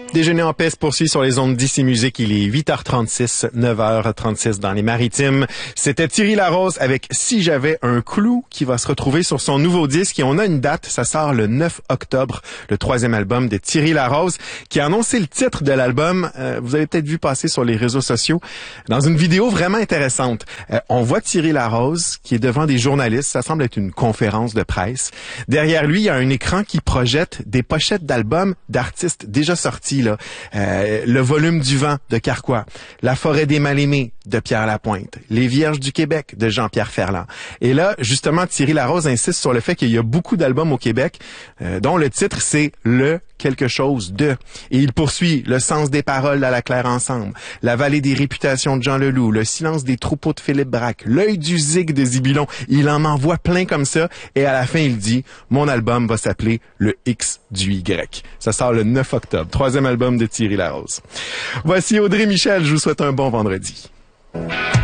Déjeuner en paix se poursuit sur les ondes d'Ici Musique. Il est 8h36, 9h36 dans les Maritimes. C'était Thierry Larose avec Si j'avais un clou qui va se retrouver sur son nouveau disque. Et on a une date, ça sort le 9 octobre, le 3e album de Thierry Larose qui a annoncé le titre de l'album. Vous avez peut-être vu passer sur les réseaux sociaux dans une vidéo vraiment intéressante. On voit Thierry Larose qui est devant des journalistes. Ça semble être une conférence de presse. Derrière lui, il y a un écran qui projette des pochettes d'albums d'artistes déjà sortis. Le volume du vent de Carquois, La forêt des mal-aimés de Pierre Lapointe, Les Vierges du Québec de Jean-Pierre Ferland. Et là, justement, Thierry Larose insiste sur le fait qu'il y a beaucoup d'albums au Québec dont le titre c'est Le quelque chose de. Et il poursuit Le sens des paroles à la claire ensemble, La vallée des réputations de Jean Leloup, Le silence des troupeaux de Philippe Braque, L'œil du zig de Zibulon. Il en envoie plein comme ça et à la fin il dit mon album va s'appeler Le X du Y. Ça sort le 9 octobre, 3e album de Thierry Larose. Voici Audrey Michel, je vous souhaite un bon vendredi.